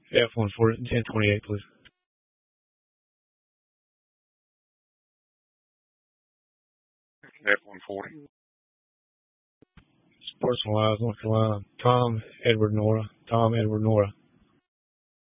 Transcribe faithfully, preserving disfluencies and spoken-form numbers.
F one forty, ten twenty-eight, please. F one forty. Personalized, North Carolina. Tom Edward Nora. Tom Edward Nora.